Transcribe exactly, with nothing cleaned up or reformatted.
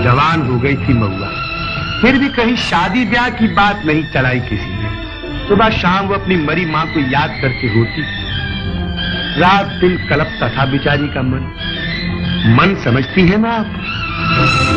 जवान हो गई थी महुआ, फिर भी कहीं शादी ब्याह की बात नहीं चलाई किसी ने। सुबह शाम वो अपनी मरी मां को याद करके रोती, रात दिन कलपता था बेचारी का मन। मन समझती है ना आप?